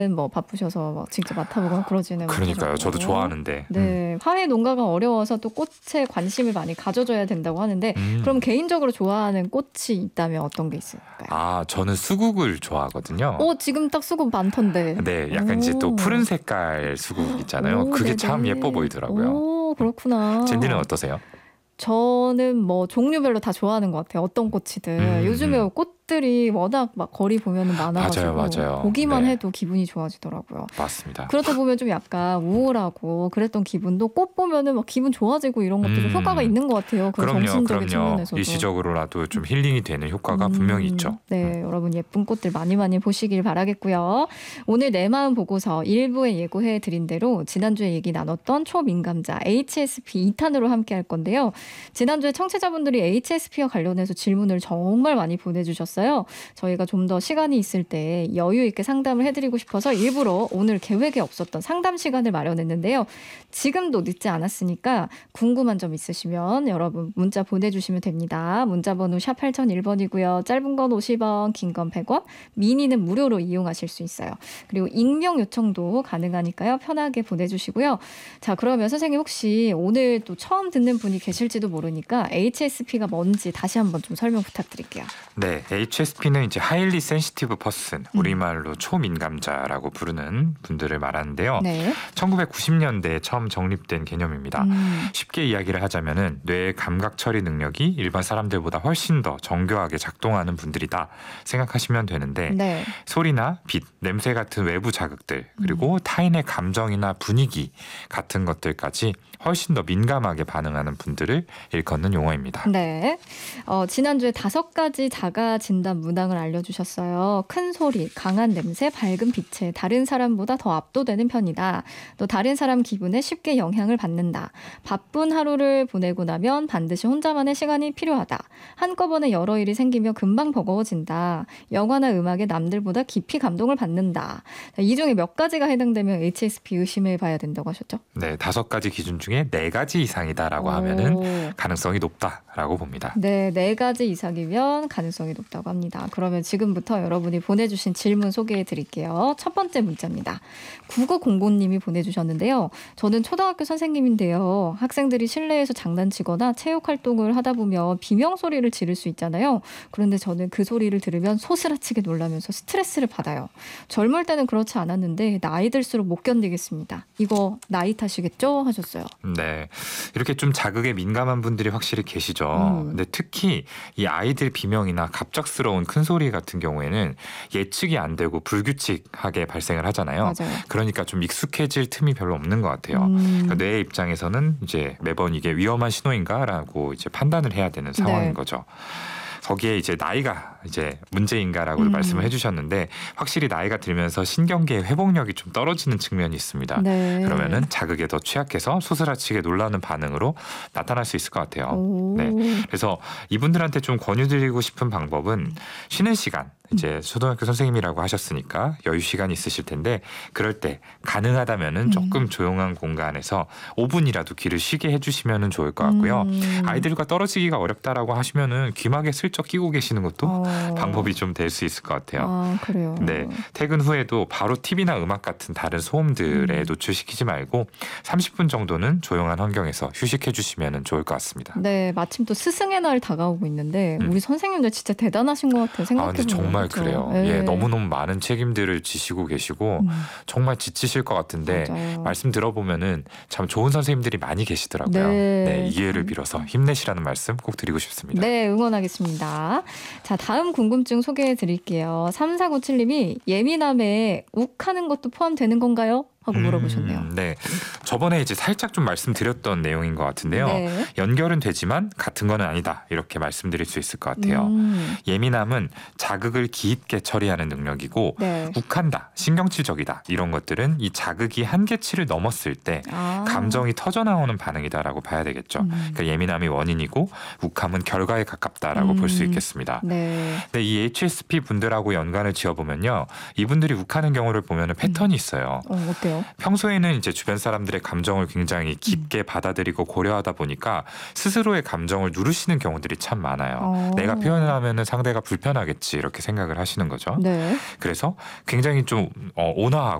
뭐 바쁘셔서 막 직접 맡아보거나 그러지는 그러니까요. 저도 못하셨고. 좋아하는데. 네, 화훼 농가가 어려워서 또 꽃에 관심을 많이 가져줘야 된다고 하는데 그럼 개인적으로 좋아하는 꽃이 있다면 어떤 게 있을까요? 아, 저는 수국을 좋아하거든요. 지금 딱 수국 많던데. 네, 약간 이제 또 푸른 색깔 수국 있잖아요. 그게 네네. 참 예뻐 보이더라고요. 그렇구나. 젠디는 어떠세요? 저는 뭐 종류별로 다 좋아하는 것 같아요. 어떤 꽃이든. 요즘에 꽃들이 워낙 막 거리 보면은 많아가지고 맞아요. 보기만 네. 해도 기분이 좋아지더라고요. 맞습니다. 그러다 보면 좀 약간 우울하고 그랬던 기분도 꽃 보면은 막 기분 좋아지고 이런 것도 좀 효과가 있는 것 같아요. 그 정신적인 측면에서도. 일시적으로라도 좀 힐링이 되는 효과가 분명히 있죠. 네, 여러분 예쁜 꽃들 많이 많이 보시길 바라겠고요. 오늘 내 마음 보고서 1부에 예고해 드린 대로 지난주에 얘기 나눴던 초민감자 HSP 2탄으로 함께 할 건데요. 지난주에 청취자분들이 HSP와 관련해서 질문을 정말 많이 보내주셨어요. 저희가 좀 더 시간이 있을 때 여유 있게 상담을 해드리고 싶어서 일부러 오늘 계획에 없었던 상담 시간을 마련했는데요. 지금도 늦지 않았으니까 궁금한 점 있으시면 여러분 문자 보내주시면 됩니다. 문자번호 샵 8001번이고요. 짧은 건 50원, 긴 건 100원, 미니는 무료로 이용하실 수 있어요. 그리고 익명 요청도 가능하니까요. 편하게 보내주시고요. 자, 그러면 선생님 혹시 오늘 또 처음 듣는 분이 계실지도 모르니까 HSP가 뭔지 다시 한번 좀 설명 부탁드릴게요. 네, HSP는 이제 Highly Sensitive Person, 우리말로 초민감자라고 부르는 분들을 말하는데요. 네. 1990년대에 처음 정립된 개념입니다. 쉽게 이야기를 하자면은 뇌의 감각 처리 능력이 일반 사람들보다 훨씬 더 정교하게 작동하는 분들이다 생각하시면 되는데 네. 소리나 빛, 냄새 같은 외부 자극들 그리고 타인의 감정이나 분위기 같은 것들까지 훨씬 더 민감하게 반응하는 분들을 일컫는 용어입니다. 네. 지난주에 5가지 자가 진단 문항을 알려주셨어요. 큰 소리, 강한 냄새, 밝은 빛에 다른 사람보다 더 압도되는 편이다. 또 다른 사람 기분에 쉽게 영향을 받는다. 바쁜 하루를 보내고 나면 반드시 혼자만의 시간이 필요하다. 한꺼번에 여러 일이 생기면 금방 버거워진다. 영화나 음악에 남들보다 깊이 감동을 받는다. 이 중에 몇 가지가 해당되면 HSP 의심해 봐야 된다고 하셨죠? 네, 5가지 기준 중에 4가지 이상이다라고 하면은 가능성이 높다라고 봅니다. 네, 4가지 이상이면 가능성이 높다고 합니다. 그러면 지금부터 여러분이 보내주신 질문 소개해 드릴게요. 첫 번째 문자입니다. 9909님이 보내주셨는데요. 저는 초등학교 선생님인데요. 학생들이 실내에서 장난치거나 체육 활동을 하다 보면 비명 소리를 지를 수 있잖아요. 그런데 저는 그 소리를 들으면 소스라치게 놀라면서 스트레스를 받아요. 젊을 때는 그렇지 않았는데 나이 들수록 못 견디겠습니다. 이거 나이 탓이겠죠? 하셨어요. 네, 이렇게 좀 자극에 민감한 분들이 확실히 계시죠. 근데 특히 이 아이들 비명이나 갑작스러운 큰 소리 같은 경우에는 예측이 안 되고 불규칙하게 발생을 하잖아요. 맞아요. 그러니까 좀 익숙해질 틈이 별로 없는 것 같아요. 그러니까 뇌 입장에서는 이제 매번 이게 위험한 신호인가라고 이제 판단을 해야 되는 상황인 네. 거죠. 거기에 이제 나이가 이제 문제인가라고 말씀을 해주셨는데 확실히 나이가 들면서 신경계의 회복력이 좀 떨어지는 측면이 있습니다. 네. 그러면은 자극에 더 취약해서 소스라치게 놀라는 반응으로 나타날 수 있을 것 같아요. 네. 그래서 이분들한테 좀 권유드리고 싶은 방법은 쉬는 시간, 이제 초등학교 선생님이라고 하셨으니까 여유 시간이 있으실 텐데 그럴 때 가능하다면은 조금 조용한 공간에서 5분이라도 귀를 쉬게 해주시면은 좋을 것 같고요. 아이들과 떨어지기가 어렵다라고 하시면은 귀마개 슬쩍 끼고 계시는 것도 방법이 좀 될 수 있을 것 같아요. 아, 그래요. 네, 퇴근 후에도 바로 TV나 음악 같은 다른 소음들에 노출시키지 말고 30분 정도는 조용한 환경에서 휴식해 주시면 좋을 것 같습니다. 네, 마침 또 스승의 날 다가오고 있는데 우리 선생님들 진짜 대단하신 것 같아요. 생각해보면. 근데 정말 그렇죠? 그래요. 네. 예, 너무너무 많은 책임들을 지시고 계시고 정말 지치실 것 같은데 맞아요. 말씀 들어보면은 참 좋은 선생님들이 많이 계시더라고요. 네. 네, 이 기회를 빌어서 힘내시라는 말씀 꼭 드리고 싶습니다. 네, 응원하겠습니다. 자, 다음 궁금증 소개해 드릴게요. 3497님이 예민함에 욱하는 것도 포함되는 건가요? 하고 물어보셨네요. 네, 저번에 이제 살짝 좀 말씀드렸던 내용인 것 같은데요. 네. 연결은 되지만 같은 거는 아니다 이렇게 말씀드릴 수 있을 것 같아요. 예민함은 자극을 기입게 처리하는 능력이고 네. 욱한다, 신경질적이다 이런 것들은 이 자극이 한계치를 넘었을 때 감정이 터져나오는 반응이다라고 봐야 되겠죠. 그러니까 예민함이 원인이고 욱함은 결과에 가깝다라고 볼 수 있겠습니다. 네. 근데 이 HSP 분들하고 연관을 지어보면요, 이분들이 욱하는 경우를 보면 패턴이 있어요. 어때요? 그래요? 평소에는 이제 주변 사람들의 감정을 굉장히 깊게 받아들이고 고려하다 보니까 스스로의 감정을 누르시는 경우들이 참 많아요. 내가 표현을 하면은 상대가 불편하겠지 이렇게 생각을 하시는 거죠. 네. 그래서 굉장히 좀 온화하고